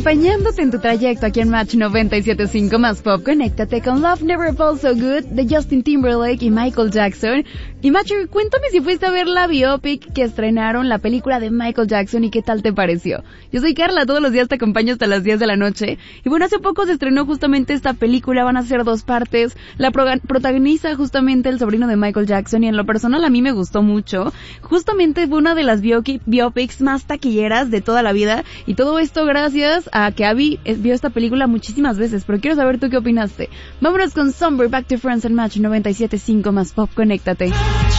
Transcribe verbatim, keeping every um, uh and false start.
acompañándote en tu trayecto aquí en Match noventa y siete punto cinco más Pop. Conéctate con Love Never Felt So Good de Justin Timberlake y Michael Jackson. Y Match, cuéntame si fuiste a ver la biopic que estrenaron, la película de Michael Jackson, y qué tal te pareció. Yo soy Carla, todos los días te acompaño hasta las diez de la noche. Y bueno, hace poco se estrenó justamente esta película, van a ser dos partes. La pro- protagoniza justamente el sobrino de Michael Jackson y en lo personal a mí me gustó mucho. Justamente fue una de las biopic, biopics más taquilleras de toda la vida, y todo esto gracias a que Abby vio esta película muchísimas veces, pero quiero saber tú qué opinaste. Vámonos con Somewhere Back to France en Match noventa y siete punto cinco más Pop. Conéctate.